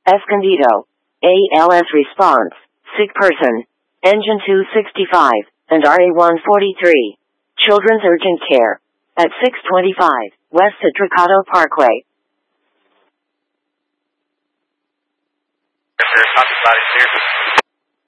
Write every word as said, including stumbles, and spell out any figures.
Escondido. A L S response, sick person. Engine two sixty-five, and R A one forty-three. Children's urgent care. At six twenty-five, west at Dricado Parkway. Yes, sir. Copy, body clear.